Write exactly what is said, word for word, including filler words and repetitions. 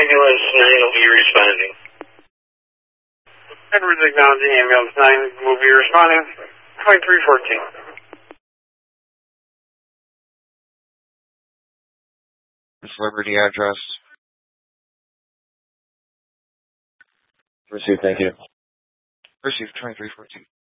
Ambulance nine will be responding. Edwards acknowledging Ambulance nine will be responding. twenty-three fourteen. This Liberty address. Received, thank you. Received twenty-three fourteen.